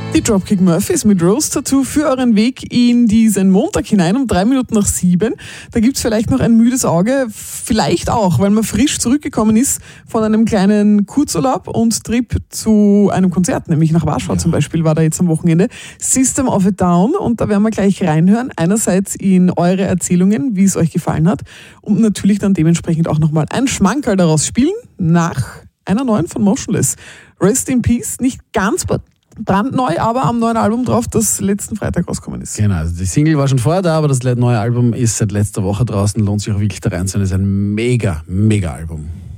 Die Dropkick Murphys mit Rose Tattoo für euren Weg in diesen Montag hinein um 7:03. Da gibt's vielleicht noch ein müdes Auge, vielleicht auch, weil man frisch zurückgekommen ist von einem kleinen Kurzurlaub und Trip zu einem Konzert, nämlich nach Warschau zum Beispiel, war da jetzt am Wochenende. System of a Down, und da werden wir gleich reinhören. Einerseits in eure Erzählungen, wie es euch gefallen hat, und natürlich dann dementsprechend auch nochmal ein Schmankerl daraus spielen nach einer neuen von Motionless. Rest in Peace, nicht ganz brandneu, aber am neuen Album drauf, das letzten Freitag rausgekommen ist. Genau, also die Single war schon vorher da, aber das neue Album ist seit letzter Woche draußen, lohnt sich auch wirklich da reinzuhören. Das ist ein mega Album.